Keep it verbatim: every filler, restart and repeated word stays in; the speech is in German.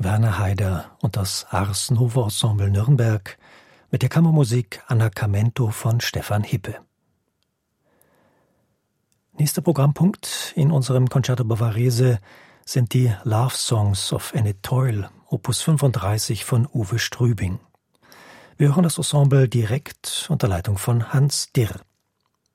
Werner Haider und das Ars Novo Ensemble Nürnberg mit der Kammermusik Annacamento von Stefan Hippe. Nächster Programmpunkt in unserem Concerto Bavarese sind die Love Songs of Enid Toil, Opus fünfunddreißig von Uwe Strübing. Wir hören das Ensemble direkt unter Leitung von Hans Dirr.